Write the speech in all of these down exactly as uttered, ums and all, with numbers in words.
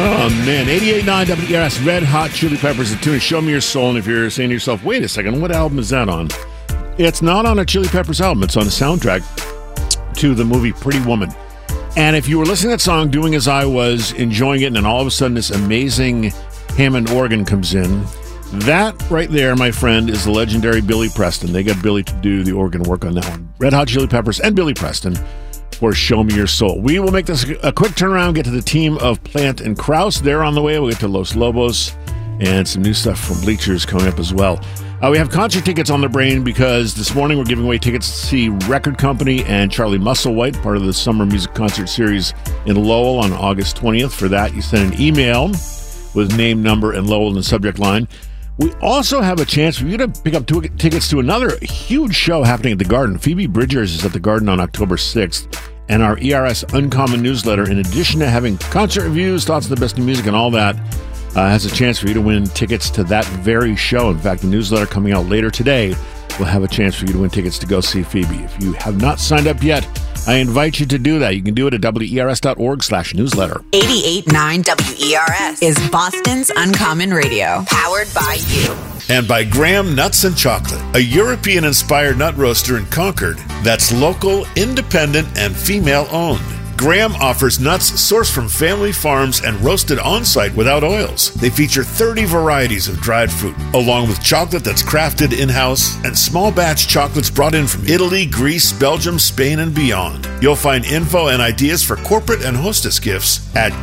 Oh, man. eighty-eight point nine W E R S, Red Hot Chili Peppers, the tune is Show Me Your Soul. And if you're saying to yourself, wait a second, what album is that on? It's not on a Chili Peppers album. It's on a soundtrack to the movie Pretty Woman. And if you were listening to that song, doing as I was, enjoying it, and then all of a sudden this amazing Hammond organ comes in, that right there, my friend, is the legendary Billy Preston. They got Billy to do the organ work on that one. Red Hot Chili Peppers and Billy Preston for Show Me Your Soul. We will make this a quick turnaround, get to the team of Plant and Krause. They're on the way. We'll get to Los Lobos and some new stuff from Bleachers coming up as well. Uh, we have concert tickets on the brain because this morning we're giving away tickets to see Record Company and Charlie Musselwhite, part of the Summer Music Concert Series in Lowell on August twentieth. For that, you send an email with name, number, and Lowell in the subject line. We also have a chance for you to pick up two tickets to another huge show happening at the Garden. Phoebe Bridgers is at the Garden on October sixth, and our E R S Uncommon newsletter, in addition to having concert reviews, thoughts on the best new music, and all that, uh, has a chance for you to win tickets to that very show. In fact, the newsletter coming out later today will have a chance for you to win tickets to go see Phoebe. If you have not signed up yet, I invite you to do that. You can do it at W E R S dot org slash newsletter. eighty-eight point nine W E R S is Boston's Uncommon Radio, powered by you. And by Graham Nuts and Chocolate, a European-inspired nut roaster in Concord that's local, independent, and female-owned. Graham offers nuts sourced from family farms and roasted on-site without oils. They feature thirty varieties of dried fruit, along with chocolate that's crafted in-house and small batch chocolates brought in from Italy, Greece, Belgium, Spain, and beyond. You'll find info and ideas for corporate and hostess gifts at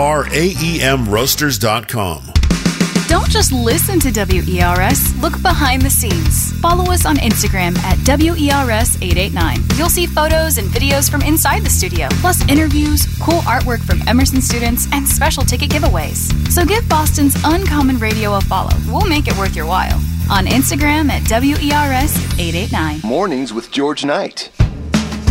graem roasters dot com. Don't just listen to W E R S, look behind the scenes. Follow us on Instagram at W E R S eight eight nine. You'll see photos and videos from inside the studio, plus interviews, cool artwork from Emerson students, and special ticket giveaways. So give Boston's Uncommon Radio a follow. We'll make it worth your while. On Instagram at W E R S eight eight nine. Mornings with George Knight.